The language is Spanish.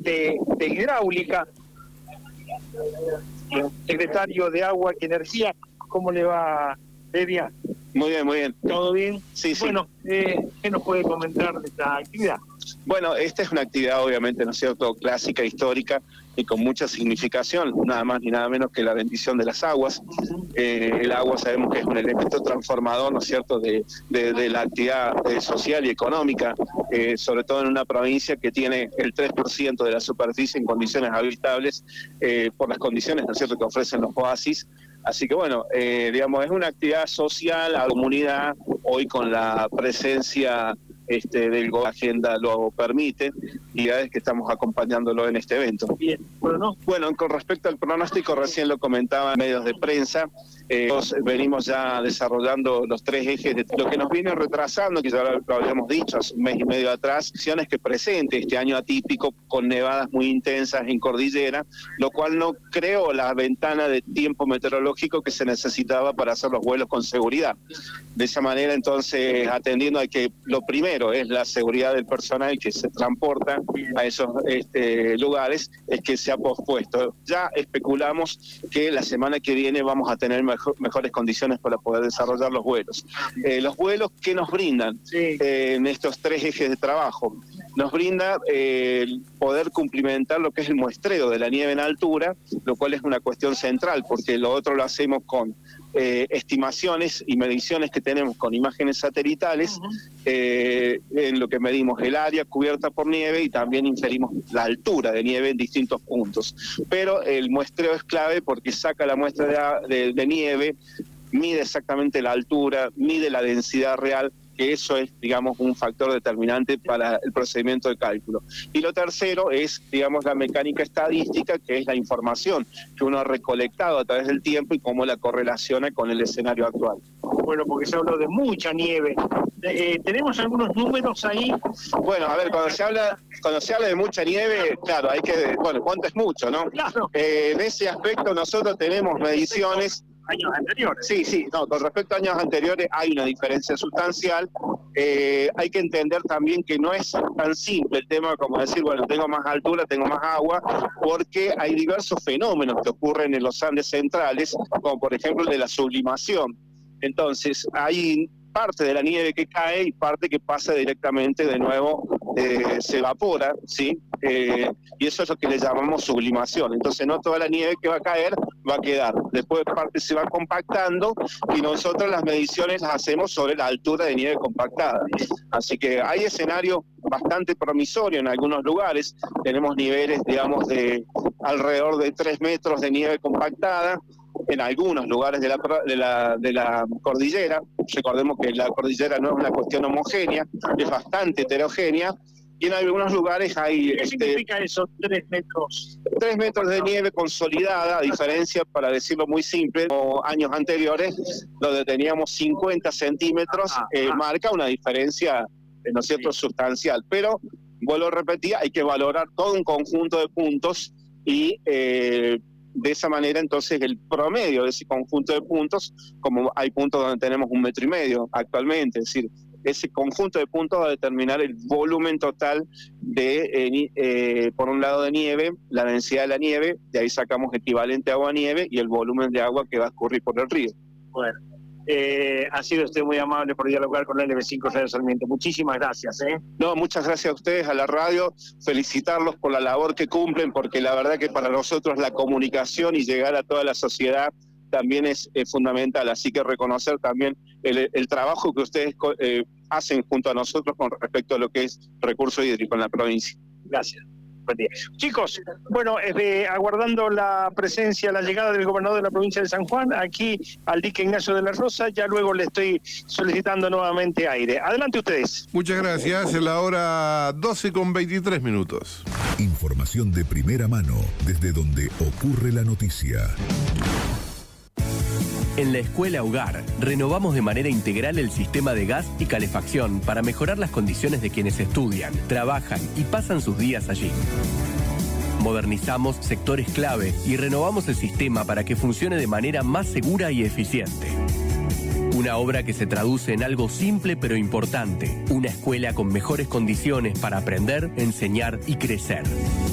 de hidráulica, secretario de Agua y Energía. ¿Cómo le va, Bedia? Muy bien, muy bien. ¿Todo bien? Sí, sí. Bueno, ¿qué nos puede comentar de esta actividad? Bueno, esta es una actividad obviamente, ¿no es cierto?, clásica, histórica y con mucha significación, nada más ni nada menos que la bendición de las aguas. El agua sabemos que es un elemento transformador, ¿no es cierto?, de la actividad social y económica, sobre todo en una provincia que tiene el 3% de la superficie en condiciones habitables, por las condiciones, ¿no es cierto?, que ofrecen los oasis. Así que bueno, digamos, es una actividad social, a la comunidad, hoy con la presencia del la agenda lo permite, y ya es que estamos acompañándolo en este evento. Bien, bueno, con respecto al pronóstico, recién lo comentaba en medios de prensa, venimos ya desarrollando los 3 ejes de lo que nos viene retrasando, que ya lo habíamos dicho hace un mes y medio atrás, acciones que presente este año atípico con nevadas muy intensas en cordillera, lo cual no creó la ventana de tiempo meteorológico que se necesitaba para hacer los vuelos con seguridad. De esa manera, entonces, atendiendo a que lo primero es la seguridad del personal que se transporta a esos lugares, es que se ha pospuesto. Ya especulamos que la semana que viene vamos a tener mejores condiciones para poder desarrollar los vuelos. Los vuelos, ¿qué nos brindan en estos 3 ejes de trabajo? Nos brinda el poder cumplimentar lo que es el muestreo de la nieve en altura, lo cual es una cuestión central, porque lo otro lo hacemos con estimaciones y mediciones que tenemos con imágenes satelitales, en lo que medimos el área cubierta por nieve y también inferimos la altura de nieve en distintos puntos. Pero el muestreo es clave porque saca la muestra de nieve, mide exactamente la altura, mide la densidad real, que eso es, digamos, un factor determinante para el procedimiento de cálculo. Y lo tercero es, digamos, la mecánica estadística, que es la información que uno ha recolectado a través del tiempo y cómo la correlaciona con el escenario actual. Bueno, porque se habló de mucha nieve. ¿Tenemos algunos números ahí? Bueno, a ver, cuando se habla de mucha nieve, claro, hay que, bueno, ¿cuánto es mucho, no? Claro. En ese aspecto nosotros tenemos mediciones. Años anteriores. Sí, no, con respecto a años anteriores hay una diferencia sustancial. Hay que entender también que no es tan simple el tema como decir, bueno, tengo más altura, tengo más agua, porque hay diversos fenómenos que ocurren en los Andes centrales, como por ejemplo el de la sublimación. Entonces, hay parte de la nieve que cae y parte que pasa directamente de nuevo, se evapora, ¿sí? Y eso es lo que le llamamos sublimación. Entonces no toda la nieve que va a caer va a quedar. Después parte se va compactando y nosotros las mediciones las hacemos sobre la altura de nieve compactada. Así que hay escenarios bastante promisorios en algunos lugares. Tenemos niveles, digamos, de alrededor de 3 metros de nieve compactada en algunos lugares de la cordillera. Recordemos que la cordillera no es una cuestión homogénea, es bastante heterogénea, y en algunos lugares hay... ¿Qué significa eso, 3 metros? 3 metros de nieve consolidada, a diferencia, para decirlo muy simple, como años anteriores, donde teníamos 50 centímetros, marca una diferencia, ¿no es cierto?, sustancial. Pero, vuelvo a repetir, hay que valorar todo un conjunto de puntos y... de esa manera, entonces, el promedio de ese conjunto de puntos, como hay puntos donde tenemos 1,5 metros actualmente, es decir, ese conjunto de puntos va a determinar el volumen total de, por un lado, de nieve, la densidad de la nieve, de ahí sacamos equivalente agua-nieve y el volumen de agua que va a escurrir por el río. Bueno, ha sido usted muy amable por dialogar con LB5 Radio Sarmiento. Muchísimas gracias. No, muchas gracias a ustedes, a la radio, felicitarlos por la labor que cumplen, porque la verdad que para nosotros la comunicación y llegar a toda la sociedad también es fundamental, así que reconocer también el trabajo que ustedes hacen junto a nosotros con respecto a lo que es recurso hídrico en la provincia. Gracias. Buen día. Chicos, bueno, aguardando la presencia, la llegada del gobernador de la provincia de San Juan, aquí al dique Ignacio de la Rosa, ya luego le estoy solicitando nuevamente aire. Adelante ustedes. Muchas gracias, en la hora 12:23. Información de primera mano, desde donde ocurre la noticia. En la Escuela Hogar, renovamos de manera integral el sistema de gas y calefacción para mejorar las condiciones de quienes estudian, trabajan y pasan sus días allí. Modernizamos sectores clave y renovamos el sistema para que funcione de manera más segura y eficiente. Una obra que se traduce en algo simple pero importante, una escuela con mejores condiciones para aprender, enseñar y crecer.